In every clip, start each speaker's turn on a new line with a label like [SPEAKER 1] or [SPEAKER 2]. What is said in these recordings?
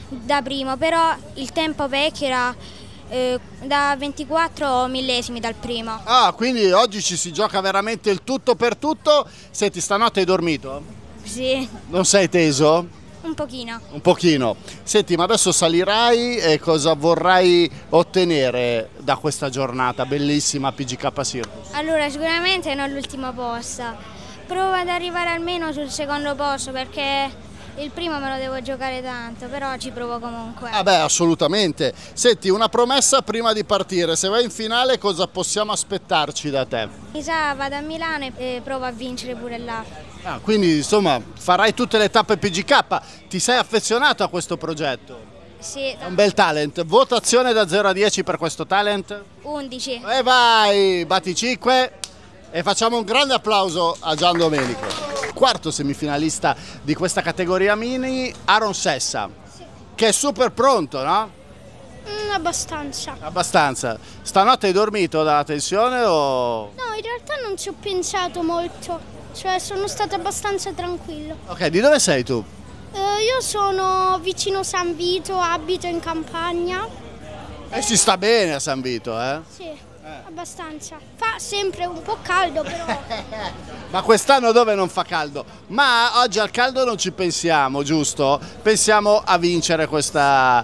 [SPEAKER 1] da primo, però il tempo vecchio era da 24 millesimi dal primo.
[SPEAKER 2] Ah, quindi oggi ci si gioca veramente il tutto per tutto. Senti, stanotte hai dormito?
[SPEAKER 1] Sì,
[SPEAKER 2] Non sei teso?
[SPEAKER 1] un pochino.
[SPEAKER 2] Un pochino. Senti, ma adesso salirai e cosa vorrai ottenere da questa giornata bellissima a PGK Circus?
[SPEAKER 1] Allora, sicuramente non l'ultima posta. Provo ad arrivare almeno sul secondo posto perché il primo me lo devo giocare tanto, però ci provo comunque.
[SPEAKER 2] Ah beh, assolutamente. Senti, una promessa prima di partire. Se vai in finale cosa possiamo aspettarci da te?
[SPEAKER 1] Mi sa, vado a Milano e provo a vincere pure là.
[SPEAKER 2] Ah, quindi insomma farai tutte le tappe PGK. Ti sei affezionato a questo progetto?
[SPEAKER 1] Sì,
[SPEAKER 2] È un bel talent. Votazione da 0 a 10 per questo talent?
[SPEAKER 1] 11.
[SPEAKER 2] E vai, batti 5 e facciamo un grande applauso a Gian Domenico. Quarto semifinalista di questa categoria mini, Aaron Sessa, che è super pronto, no?
[SPEAKER 3] Abbastanza.
[SPEAKER 2] Abbastanza. Stanotte hai dormito dalla tensione o...
[SPEAKER 3] No, in realtà non ci ho pensato molto, cioè sono stato abbastanza tranquillo.
[SPEAKER 2] Ok, di dove sei tu?
[SPEAKER 3] Io sono vicino San Vito, abito in campagna.
[SPEAKER 2] E si sta bene a San Vito, eh?
[SPEAKER 3] Sì, abbastanza. Fa sempre un po' caldo però.
[SPEAKER 2] Ma quest'anno dove non fa caldo? Ma oggi al caldo non ci pensiamo, giusto? Pensiamo a vincere questa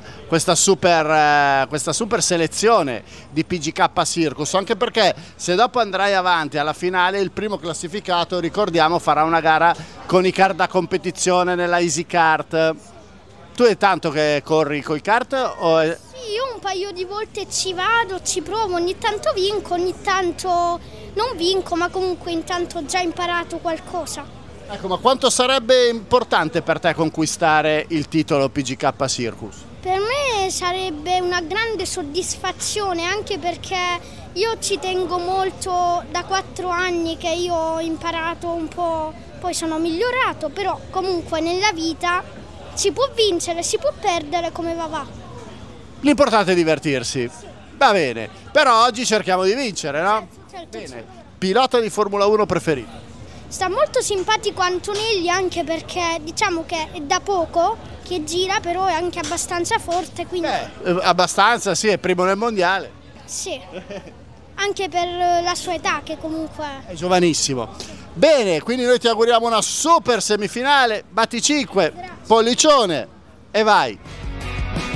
[SPEAKER 2] super selezione di PGK Circus, anche perché se dopo andrai avanti alla finale il primo classificato, ricordiamo, farà una gara con i kart da competizione nella Easy Kart. Tu è tanto che corri coi kart o è...
[SPEAKER 3] Sì, io un paio di volte ci vado, ci provo, ogni tanto vinco, ogni tanto non vinco, ma comunque intanto ho già imparato qualcosa.
[SPEAKER 2] Ecco, ma quanto sarebbe importante per te conquistare il titolo PGK Circus?
[SPEAKER 3] Per me sarebbe una grande soddisfazione, anche perché io ci tengo molto da 4 anni che io ho imparato un po', poi sono migliorato, però comunque nella vita si può vincere, si può perdere come va.
[SPEAKER 2] L'importante è divertirsi. Va bene, però oggi cerchiamo di vincere, no?
[SPEAKER 3] Certo.
[SPEAKER 2] Bene. Pilota di Formula 1 preferito?
[SPEAKER 3] Sta molto simpatico Antonelli, anche perché diciamo che è da poco che gira, però è anche abbastanza forte, quindi
[SPEAKER 2] Abbastanza, sì, è primo nel mondiale.
[SPEAKER 3] sì, anche per la sua età che comunque
[SPEAKER 2] È giovanissimo. Bene, quindi noi ti auguriamo una super semifinale. Batti 5, pollicione e vai.